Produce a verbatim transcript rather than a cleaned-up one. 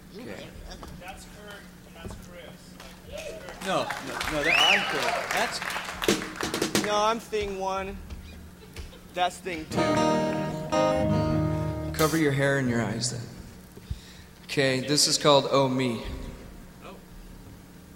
Okay. That's Kurt and that's Chris. Like, that's Kurt. No, no, no. That, that's No, I'm thing one. That's thing two. Cover your hair and your eyes then. Okay, this is called Oh Me.